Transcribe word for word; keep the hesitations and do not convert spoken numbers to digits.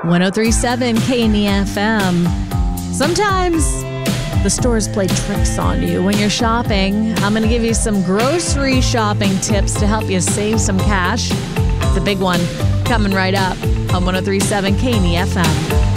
ten thirty-seven K N E F M. Sometimes the stores play tricks on you when you're shopping. I'm going to give you some grocery shopping tips to help you save some cash. It's a big one coming right up on ten thirty-seven K N E F M.